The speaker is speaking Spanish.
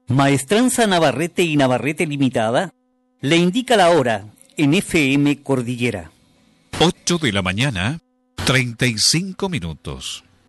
Maestranza Navarrete y Navarrete Limitada le indica la hora en FM Cordillera. 8 de la mañana, 35 minutos.